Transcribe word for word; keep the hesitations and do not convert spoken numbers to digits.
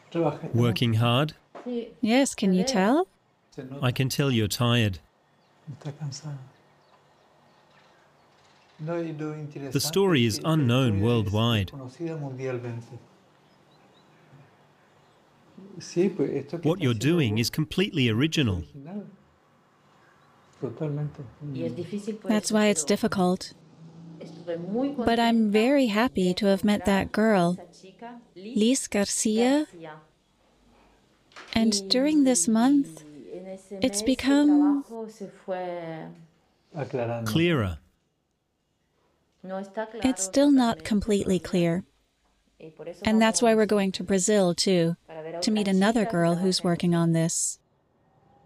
Working hard? Yes, can you tell? I can tell you're tired. The story is unknown worldwide. What you're doing is completely original. That's why it's difficult. But I'm very happy to have met that girl, Liz Garcia. And during this month, it's become clearer. It's still not completely clear. And that's why we're going to Brazil, too, to meet another girl who's working on this.